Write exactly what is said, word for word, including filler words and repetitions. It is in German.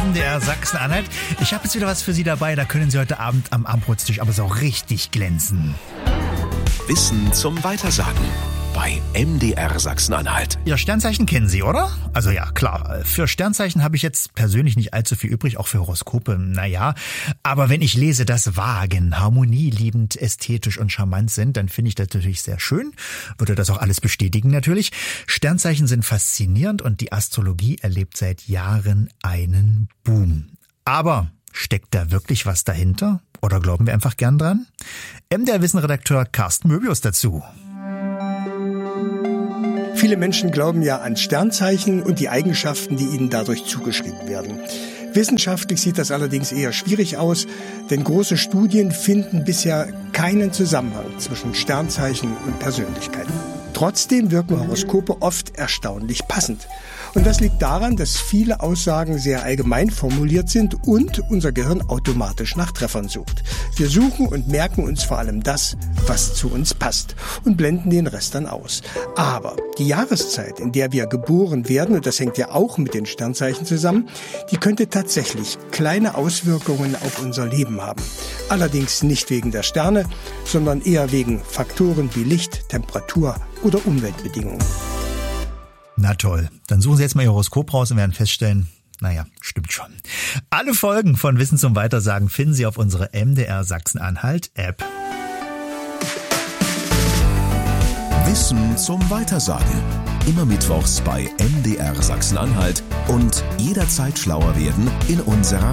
M D R Sachsen-Anhalt. Ich habe jetzt wieder was für Sie dabei, da können Sie heute Abend am Abendbrotstisch aber so richtig glänzen. Wissen zum Weitersagen bei M D R Sachsen-Anhalt. Ja, Sternzeichen kennen Sie, oder? Also ja, klar. Für Sternzeichen habe ich jetzt persönlich nicht allzu viel übrig, auch für Horoskope, naja. Aber wenn ich lese, dass Wagen harmonieliebend, ästhetisch und charmant sind, dann finde ich das natürlich sehr schön. Würde das auch alles bestätigen natürlich. Sternzeichen sind faszinierend und die Astrologie erlebt seit Jahren einen Boom. Aber steckt da wirklich was dahinter? Oder glauben wir einfach gern dran? M D R-Wissen-Redakteur Carsten Möbius dazu. Viele Menschen glauben ja an Sternzeichen und die Eigenschaften, die ihnen dadurch zugeschrieben werden. Wissenschaftlich sieht das allerdings eher schwierig aus, denn große Studien finden bisher keinen Zusammenhang zwischen Sternzeichen und Persönlichkeiten. Trotzdem wirken Horoskope oft erstaunlich passend. Und das liegt daran, dass viele Aussagen sehr allgemein formuliert sind und unser Gehirn automatisch nach Treffern sucht. Wir suchen und merken uns vor allem das, was zu uns passt und blenden den Rest dann aus. Aber die Jahreszeit, in der wir geboren werden, und das hängt ja auch mit den Sternzeichen zusammen, die könnte tatsächlich kleine Auswirkungen auf unser Leben haben. Allerdings nicht wegen der Sterne, sondern eher wegen Faktoren wie Licht, Temperatur oder Umweltbedingungen. Na toll, dann suchen Sie jetzt mal Ihr Horoskop raus und werden feststellen, naja, stimmt schon. Alle Folgen von Wissen zum Weitersagen finden Sie auf unserer M D R Sachsen-Anhalt-App. Wissen zum Weitersagen. Immer mittwochs bei M D R Sachsen-Anhalt und jederzeit schlauer werden in unserer